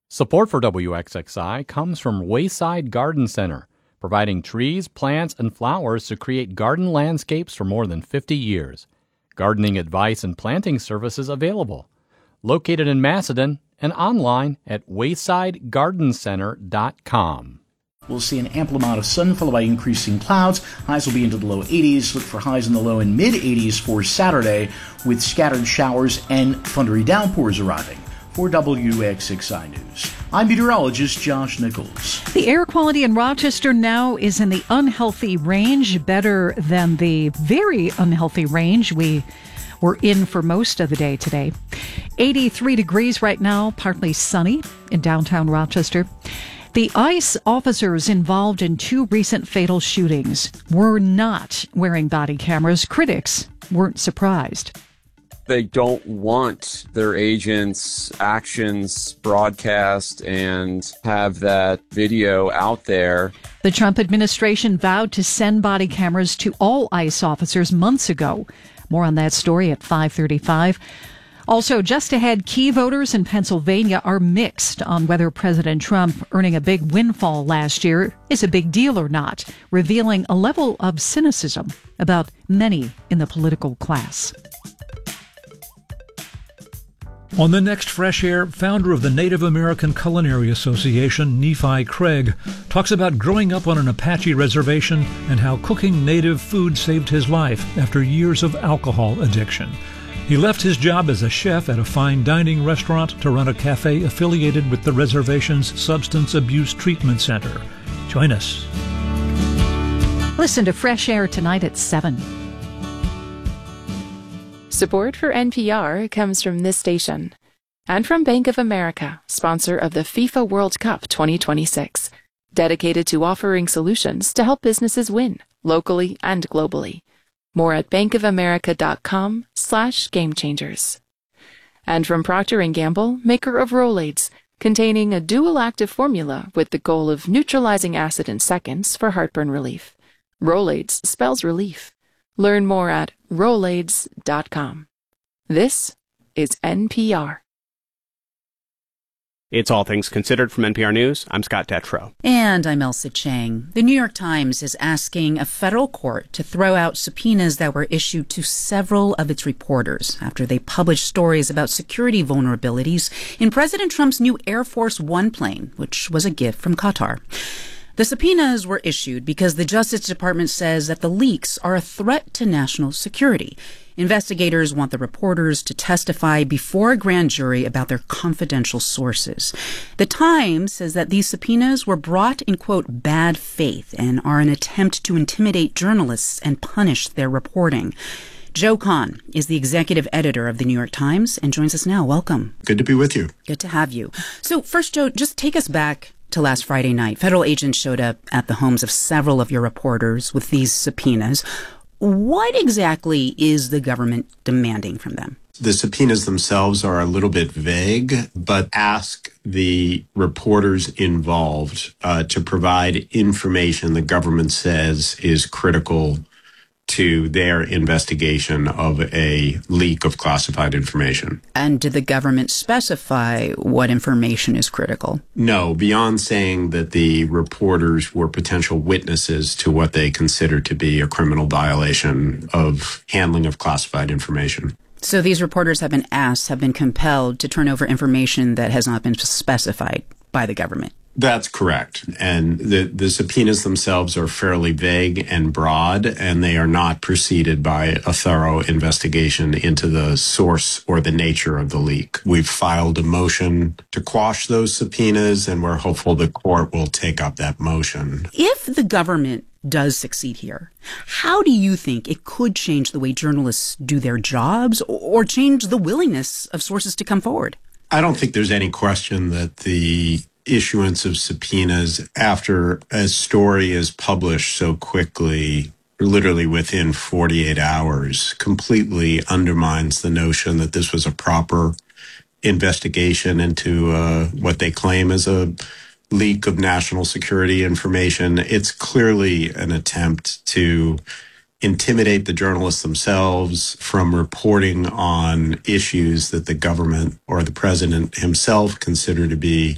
Support for WXXI comes from Wayside Garden Center, providing trees, plants, and flowers to create garden landscapes for more than 50 years. Gardening advice and planting services available. Located in Macedon and online at waysidegardencenter.com. We'll see an ample amount of sun followed by increasing clouds. Highs will be into the low 80s. Look for highs in the low and mid 80s for Saturday with scattered showers and thundery downpours arriving. For WXXI News, I'm meteorologist Josh Nichols. The air quality in Rochester now is in the unhealthy range, better than the very unhealthy range we were in for most of the day today. 83 degrees right now, partly sunny in downtown Rochester. The ICE officers involved in two recent fatal shootings were not wearing body cameras. Critics weren't surprised. They don't want their agents' actions broadcast and have that video out there. The Trump administration vowed to send body cameras to all ICE officers months ago. More on that story at 5:35. Also, just ahead, key voters in Pennsylvania are mixed on whether President Trump earning a big windfall last year is a big deal or not, revealing a level of cynicism about many in the political class. On the next Fresh Air, founder of the Native American Culinary Association, Nephi Craig, talks about growing up on an Apache reservation and how cooking native food saved his life after years of alcohol addiction. He left his job as a chef at a fine dining restaurant to run a cafe affiliated with the reservation's Substance Abuse Treatment Center. Join us. Listen to Fresh Air tonight at 7. Support for NPR comes from this station and from Bank of America, sponsor of the FIFA World Cup 2026, dedicated to offering solutions to help businesses win locally and globally. More at bankofamerica.com/gamechangers. And from Procter & Gamble, maker of Rolaids, containing a dual active formula with the goal of neutralizing acid in seconds for heartburn relief. Rolaids spells relief. Learn more at Rolaids.com. This is NPR. It's All Things Considered from NPR News. I'm Scott Detrow. And I'm Elsa Chang. The New York Times is asking a federal court to throw out subpoenas that were issued to several of its reporters after they published stories about security vulnerabilities in President Trump's new Air Force One plane, which was a gift from Qatar. The subpoenas were issued because the Justice Department says that the leaks are a threat to national security. Investigators want the reporters to testify before a grand jury about their confidential sources. The Times says that these subpoenas were brought in, quote, bad faith and are an attempt to intimidate journalists and punish their reporting. Joe Kahn is the executive editor of the New York Times and joins us now. Welcome. Good to be with you. Good to have you. So first, Joe, just take us back to last Friday night. Federal agents showed up at the homes of several of your reporters with these subpoenas. What exactly is the government demanding from them? The subpoenas themselves are a little bit vague, but ask the reporters involved to provide information the government says is critical to their investigation of a leak of classified information. And did the government specify what information is critical? No, beyond saying that the reporters were potential witnesses to what they consider to be a criminal violation of handling of classified information. So these reporters have been compelled to turn over information that has not been specified by the government. That's correct. And the subpoenas themselves are fairly vague and broad, and they are not preceded by a thorough investigation into the source or the nature of the leak. We've filed a motion to quash those subpoenas, and we're hopeful the court will take up that motion. If the government does succeed here, how do you think it could change the way journalists do their jobs or change the willingness of sources to come forward? I don't think there's any question that the issuance of subpoenas after a story is published so quickly, literally within 48 hours, completely undermines the notion that this was a proper investigation into what they claim is a leak of national security information. It's clearly an attempt to intimidate the journalists themselves from reporting on issues that the government or the president himself consider to be